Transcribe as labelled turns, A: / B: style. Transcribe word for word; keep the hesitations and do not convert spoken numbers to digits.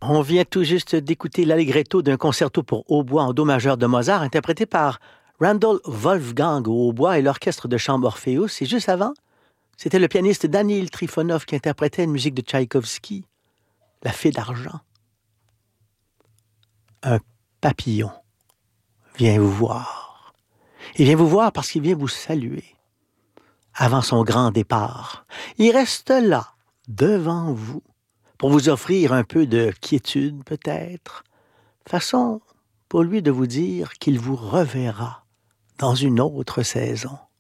A: On vient tout juste d'écouter l'allegretto d'un concerto pour hautbois en do majeur de Mozart, interprété par Randall Wolfgang au hautbois et l'orchestre de chambre Orpheus. Et juste avant, c'était le pianiste Daniil Trifonov qui interprétait une musique de Tchaïkovski, La Fée d'argent. Un papillon vient vous voir. Il vient vous voir parce qu'il vient vous saluer. Avant son grand départ, il reste là, devant vous, pour vous offrir un peu de quiétude peut-être, façon pour lui de vous dire qu'il vous reverra dans une autre saison.